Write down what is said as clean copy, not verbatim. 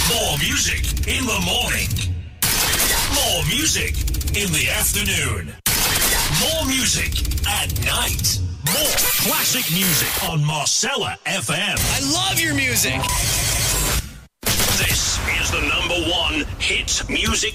More music in the morning. More music in the afternoon. More music at night. More classic music on Marcella FM. I love your music. This is the #1 hit music